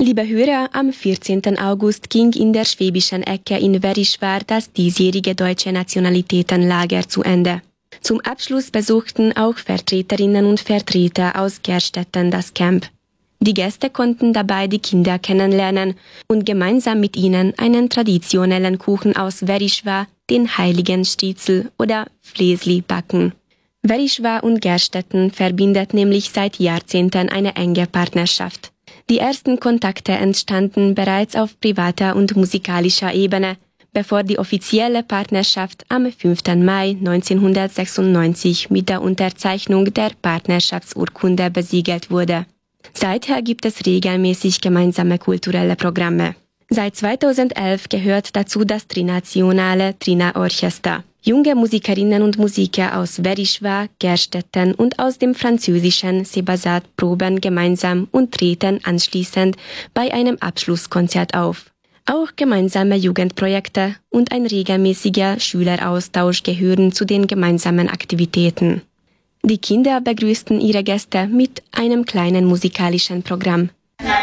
Liebe Hörer, am 14. August ging in der schwäbischen Ecke in Verischwar das diesjährige deutsche Nationalitätenlager zu Ende. Zum Abschluss besuchten auch Vertreterinnen und Vertreter aus Gerstetten das Camp. Die Gäste konnten dabei die Kinder kennenlernen und gemeinsam mit ihnen einen traditionellen Kuchen aus Verischwar, den Heiligen Striezel oder Fläsli, backen. Verischwar und Gerstetten verbindet nämlich seit Jahrzehnten eine enge Partnerschaft. Die ersten Kontakte entstanden bereits auf privater und musikalischer Ebene, bevor die offizielle Partnerschaft am 5. Mai 1996 mit der Unterzeichnung der Partnerschaftsurkunde besiegelt wurde. Seither gibt es regelmäßig gemeinsame kulturelle Programme. Seit 2011 gehört dazu das trinationale Trina-Orchester. Junge Musikerinnen und Musiker aus Verischwar, Gerstetten und aus dem französischen Sebazat proben gemeinsam und treten anschließend bei einem Abschlusskonzert auf. Auch gemeinsame Jugendprojekte und ein regelmäßiger Schüleraustausch gehören zu den gemeinsamen Aktivitäten. Die Kinder begrüßten ihre Gäste mit einem kleinen musikalischen Programm.